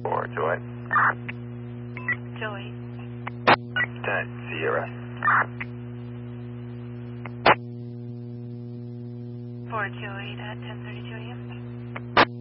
For Joy. Joey. 10 Sierra. For Joey at 10:32 a.m.